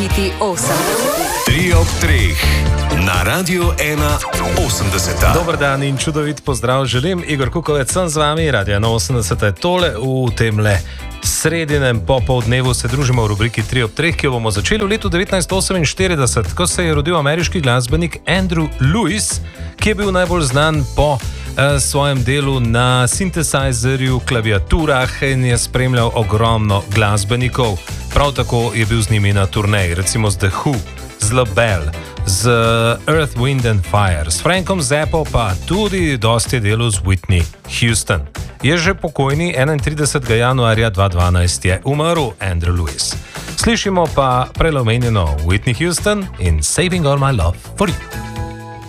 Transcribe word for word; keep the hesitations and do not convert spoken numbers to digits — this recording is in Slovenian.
hiti osemdesetih. Tri ob treh na Radiu ena osemdeset. Dober dan in čudovit pozdrav želim. Igor Kukovec sem z vami, Radio ena osemdeset je tole v temle sredinem popoldnevu. Se družimo v rubriki Tri ob treh, ki jo bomo začeli v letu devetnajststo oseminštirideset, ko se je rodil ameriški glasbenik Andrew Lewis, ki je bil najbolj znan po eh, svojem delu na sintesajzerju, klaviaturah in je spremljal ogromno glasbenikov. Prav tako je bil z njimi na turneji, recimo z The Who, z LaBelle, z Earth, Wind and Fire, s Frankom Zappo, pa tudi dosti delu z Whitney Houston. Je že pokojni, enaintridesetega januarja dva tisoč dvanajst je umrl Andrew Lewis. Slišimo pa prelomenjeno Whitney Houston in Saving All My Love for You.